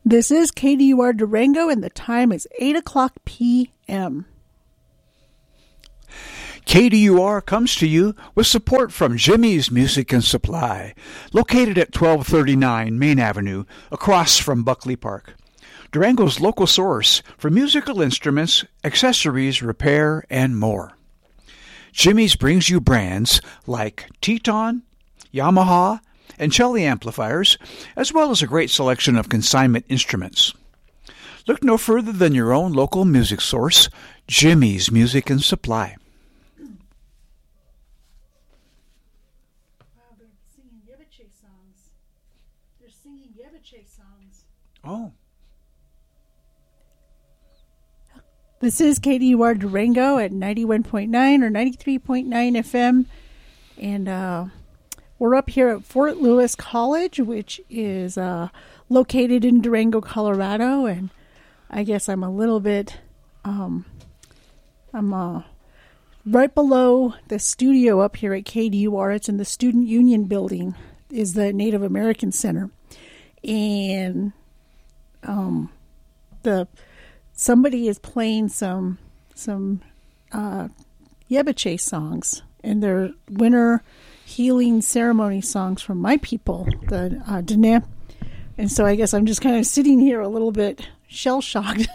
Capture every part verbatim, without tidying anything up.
This is K D U R Durango, and the time is eight o'clock p.m. K D U R comes to you with support from Jimmy's Music and Supply, located at twelve thirty-nine Main Avenue, across from Buckley Park. Durango's local source for musical instruments, accessories, repair, and more. Jimmy's brings you brands like Teton, Yamaha, and Celli amplifiers, as well as a great selection of consignment instruments. Look no further than your own local music source, Jimmy's Music and Supply. Wow, they're singing Yeviche songs. They're singing Yeviche songs. Oh. This is K D U R Durango at ninety-one point nine or ninety-three point nine F M, and uh, we're up here at Fort Lewis College, which is uh, located in Durango, Colorado, and I guess I'm a little bit, um, I'm uh, right below the studio up here at K D U R. It's in the Student Union Building, is the Native American Center, and um, the somebody is playing some some uh, Yeviche songs, and they're winter healing ceremony songs from my people, the uh, Dene. And so I guess I'm just kind of sitting here a little bit shell-shocked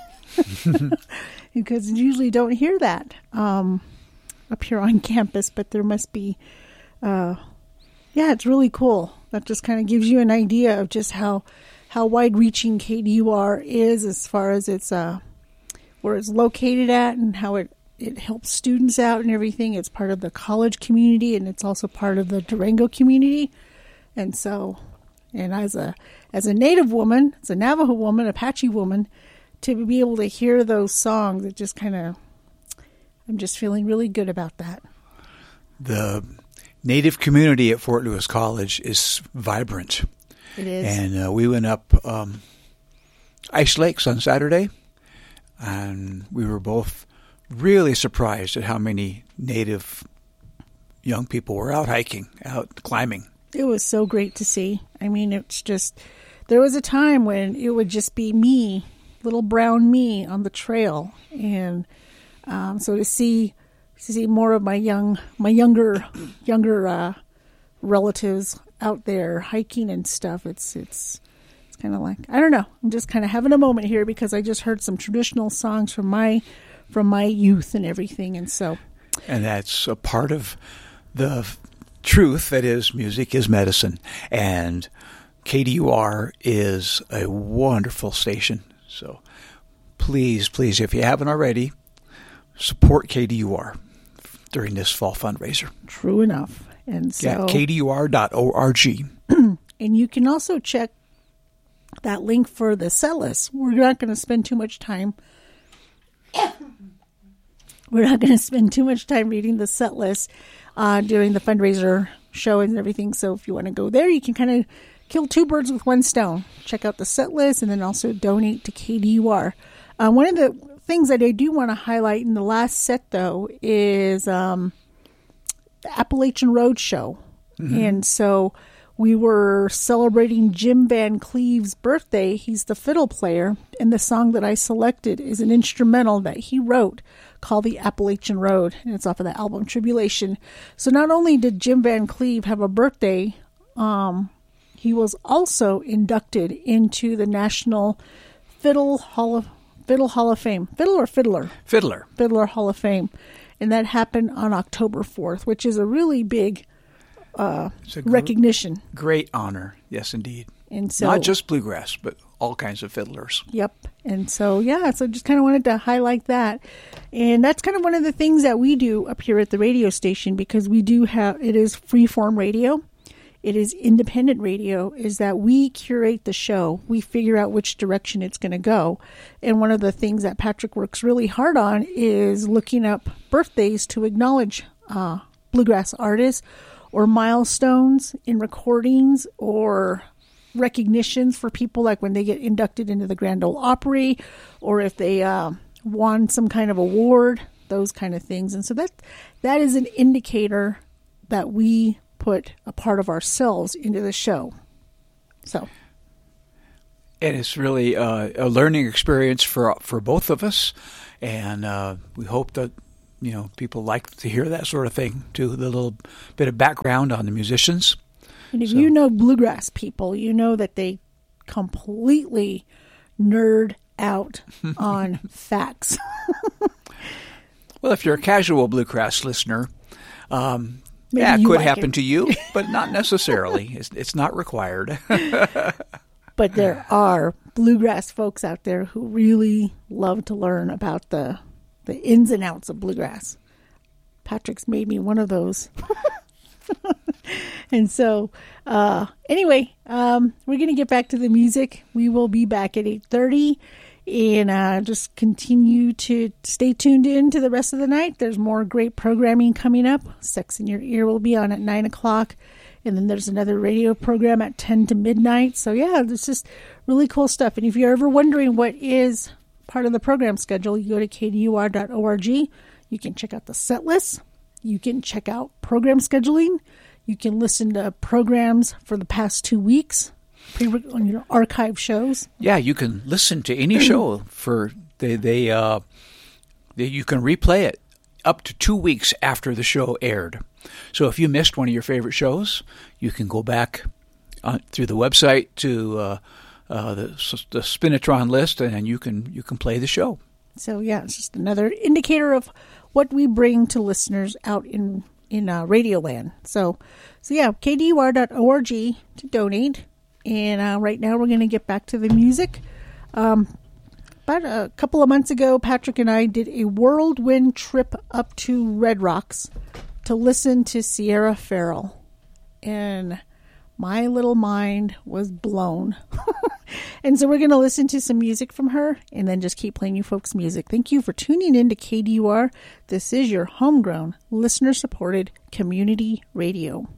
because you usually don't hear that um, up here on campus, but there must be, uh, yeah, it's really cool. That just kind of gives you an idea of just how, how wide-reaching K D U R is as far as its uh, where it's located at and how it, it helps students out and everything. It's part of the college community, and it's also part of the Durango community. And so, and as a as a Native woman, as a Navajo woman, Apache woman, to be able to hear those songs, it just kind of, I'm just feeling really good about that. The Native community at Fort Lewis College is vibrant. It is. And uh, we went up um, Ice Lakes on Saturday, and we were both really surprised at how many Native young people were out hiking, out climbing. It was so great to see. I mean, it's just, there was a time when it would just be me, little brown me on the trail. And um, so to see to see more of my young, my younger, younger uh, relatives out there hiking and stuff, it's, it's, it's kind of like, I don't know, I'm just kind of having a moment here because I just heard some traditional songs from my from my youth and everything, and so. And that's a part of the truth that is music is medicine, and K D U R is a wonderful station. So please, please, if you haven't already, support K D U R during this fall fundraiser. True enough. And so yeah, K D U R dot org. And you can also check that link for the set list. We're not going to spend too much time We're not going to spend too much time reading the set list uh, during the fundraiser show and everything. So if you want to go there, you can kind of kill two birds with one stone. Check out the set list and then also donate to K D U R. Uh, one of the things that I do want to highlight in the last set, though, is um, the Appalachian Road Show. Mm-hmm. And so we were celebrating Jim Van Cleve's birthday. He's the fiddle player, and the song that I selected is an instrumental that he wrote called The Appalachian Road, and it's off of the album Tribulation. So not only did Jim Van Cleve have a birthday, um, he was also inducted into the National Fiddle Hall of Fiddle Hall of Fame. Fiddle or Fiddler? Fiddler. Fiddler Hall of Fame. And that happened on October fourth, which is a really big uh, gr- recognition. Great honor. Yes, indeed. And so, not just bluegrass, but all kinds of fiddlers. Yep. And so, yeah, so just kind of wanted to highlight that. And that's kind of one of the things that we do up here at the radio station, because we do have, it is freeform radio. It is independent radio, is that we curate the show. We figure out which direction it's going to go. And one of the things that Patrick works really hard on is looking up birthdays to acknowledge uh, bluegrass artists or milestones in recordings or recognitions for people, like when they get inducted into the Grand Ole Opry, or if they uh, won some kind of award, those kind of things. And so that that is an indicator that we put a part of ourselves into the show. So, And it's really uh, a learning experience for for both of us, and uh, we hope that you know people like to hear that sort of thing too. The little bit of background on the musicians. And if so. you know bluegrass people, you know that they completely nerd out on facts. Well, if you're a casual bluegrass listener, um, Maybe yeah, it you could like happen it. to you, but not necessarily. It's, it's not required. But there are bluegrass folks out there who really love to learn about the the ins and outs of bluegrass. Patrick's made me one of those. And so, uh, anyway, um, we're going to get back to the music. We will be back at eight thirty. And uh, just continue to stay tuned in to the rest of the night. There's more great programming coming up. Sex in Your Ear will be on at nine o'clock. And then there's another radio program at ten to midnight. So, yeah, it's just really cool stuff. And if you're ever wondering what is part of the program schedule, you go to K D U R dot org. You can check out the set list. You can check out program scheduling. You can listen to programs for the past two weeks. On your archive shows. Yeah, you can listen to any show for they they uh they, you can replay it up to two weeks after the show aired. So if you missed one of your favorite shows, you can go back uh, through the website to uh, uh, the the Spinitron list, and you can you can play the show. So yeah, it's just another indicator of what we bring to listeners out in in uh, Radioland. So so yeah, K D U R dot org to donate. And uh, right now we're going to get back to the music. Um, about a couple of months ago, Patrick and I did a whirlwind trip up to Red Rocks to listen to Sierra Farrell. And my little mind was blown. And so we're going to listen to some music from her and then just keep playing you folks music. Thank you for tuning in to K D U R. This is your homegrown, listener-supported community radio.